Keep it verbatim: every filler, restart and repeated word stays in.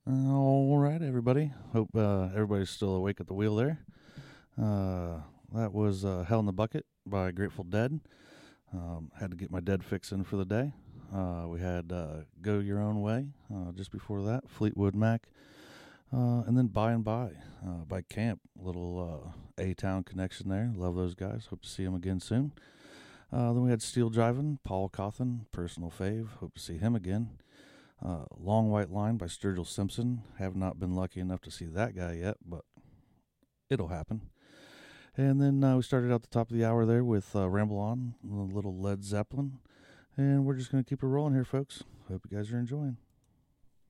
All right, everybody. Hope uh, everybody's still awake at the wheel there. Uh, that was uh, Hell in the Bucket by Grateful Dead. Um, had to get my dead fix in for the day. Uh, we had uh, Go Your Own Way uh, just before that, Fleetwood Mac. Uh, and then By and By uh, by Camp. Little uh, A-Town connection there. Love those guys. Hope to see them again soon. Uh, then we had Steel Driving, Paul Cawthon, personal fave. Hope to see him again. Uh, Long White Line by Sturgill Simpson. Have not been lucky enough to see that guy yet, but it'll happen. And then uh, we started out the top of the hour there with uh, Ramble On, a little Led Zeppelin. And we're just going to keep it rolling here, folks. Hope you guys are enjoying.